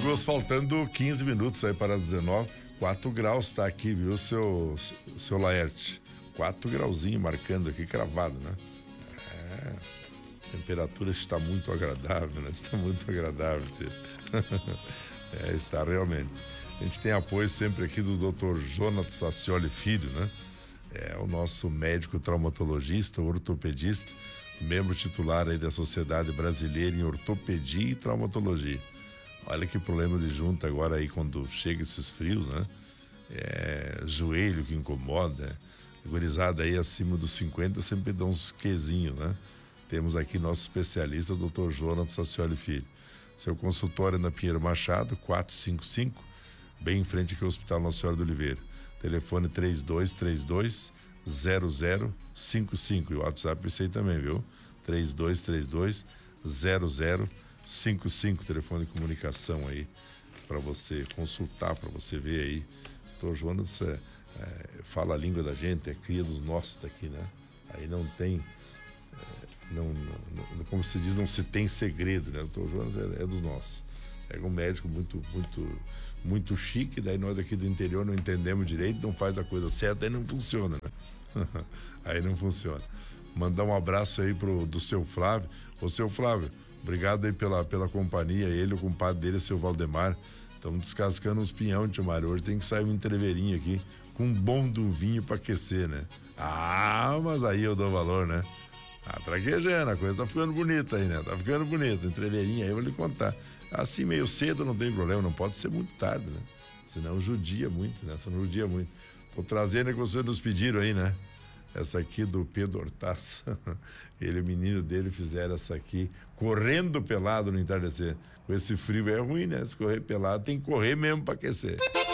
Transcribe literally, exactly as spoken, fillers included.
Amigos, faltando quinze minutos aí para as dezenove. quatro graus tá aqui, viu, seu, seu Laerte? quatro grauzinho marcando aqui, cravado, né? É, a temperatura está muito agradável, né? Está muito agradável. É, está realmente. A gente tem apoio sempre aqui do doutor Jonathan Sacioli Filho, né? É o nosso médico traumatologista, ortopedista, membro titular aí da Sociedade Brasileira em Ortopedia e Traumatologia. Olha que problema de junta agora aí quando chega esses frios, né? É, joelho que incomoda, gurizada aí acima dos cinquenta sempre dá uns quezinhos, né? Temos aqui nosso especialista, o doutor Jonathan Sacioli Filho. Seu consultório é na Pinheiro Machado, quatrocentos e cinquenta e cinco, bem em frente aqui ao Hospital Nossa Senhora do Oliveira. Telefone três dois três dois, zero zero cinco cinco. E o WhatsApp esse aí também, viu? três dois três dois, zero zero cinco cinco. Telefone de comunicação aí para você consultar, para você ver aí. Doutor Jonas é, é, fala a língua da gente, é cria dos nossos daqui, né? Aí não tem, é, não, não, como se diz, não se tem segredo, né? O doutor Jonas é, é dos nossos. É um médico muito, muito, muito chique, daí nós aqui do interior não entendemos direito, não faz a coisa certa, aí não funciona, né? Aí não funciona. Mandar um abraço aí pro, do seu Flávio. Ô, seu Flávio, obrigado aí pela, pela companhia, ele, o compadre dele, seu Valdemar. Estamos descascando uns pinhão, tio Mário. Hoje tem que sair um entreveirinho aqui com um bom do vinho pra aquecer, né? Ah, mas aí eu dou valor, né? Ah, traquejando, a coisa tá ficando bonita aí, né? Tá ficando bonita. Entreveirinho aí, eu vou lhe contar. Assim, meio cedo não tem problema, não pode ser muito tarde, né? Senão judia muito, né? Senão judia muito. Tô trazendo a que vocês nos pediram aí, né? Essa aqui do Pedro Hortaz. Ele e o menino dele fizeram essa aqui, correndo pelado no entardecer. Com esse frio é ruim, né? Se correr pelado, tem que correr mesmo pra aquecer.